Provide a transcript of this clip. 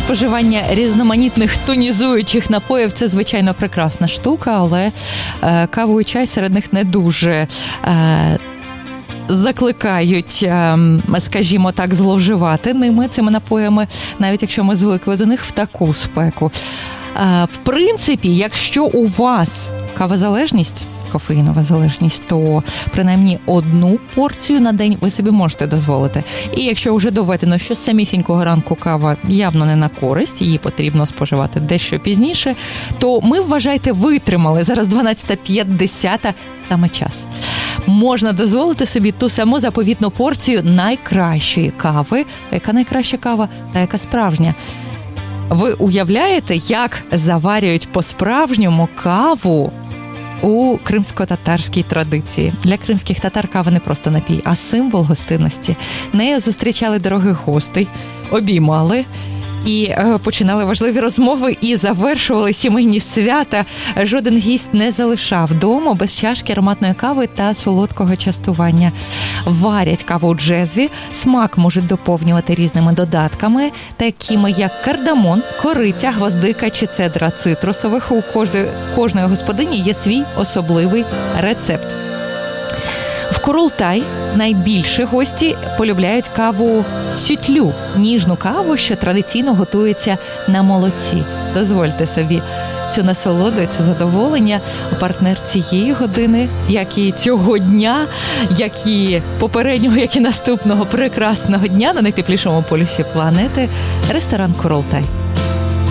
споживання різноманітних тонізуючих напоїв – це, звичайно, прекрасна штука, але каву і чай серед них не дуже закликають, скажімо так, зловживати ними, цими напоями, навіть якщо ми звикли до них в таку спеку. В принципі, якщо у вас кавозалежність, кофеїнова залежність, то принаймні одну порцію на день ви собі можете дозволити. І якщо вже доведено, що з самісінького ранку кава явно не на користь, її потрібно споживати дещо пізніше, то ми, вважайте, витримали. Зараз 12:50, саме час. Можна дозволити собі ту саму заповітну порцію найкращої кави. Яка найкраща кава? Та яка справжня. Ви уявляєте, як заварюють по-справжньому каву у кримсько-татарській традиції? Для кримських татар кава не просто напій, а символ гостинності. Нею зустрічали дорогих гостей, обіймали і починали важливі розмови і завершували сімейні свята. Жоден гість не залишав дому без чашки ароматної кави та солодкого частування. Варять каву у джезві, смак можуть доповнювати різними додатками, такими як кардамон, кориця, гвоздика чи цедра цитрусових. У кожної господині є свій особливий рецепт. В Курултай найбільше гості полюбляють каву сютлю, ніжну каву, що традиційно готується на молоці. Дозвольте собі цю насолоду, це задоволення. Партнер цієї години, як і цього дня, як і попереднього, як і наступного прекрасного дня на найтеплішому полюсі планети – ресторан Курултай.